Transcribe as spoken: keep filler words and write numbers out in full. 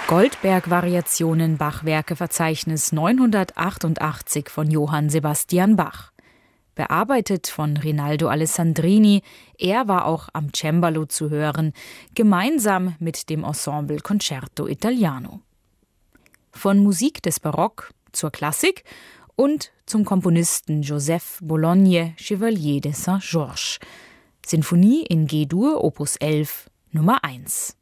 Goldberg-Variationen Bachwerke-Verzeichnis neunhundertachtundachtzig von Johann Sebastian Bach. Bearbeitet von Rinaldo Alessandrini, er war auch am Cembalo zu hören, gemeinsam mit dem Ensemble Concerto Italiano. Von Musik des Barock zur Klassik und zum Komponisten Joseph Bologne Chevalier de Saint-Georges. Sinfonie in G-Dur, Opus elf, Nummer eins.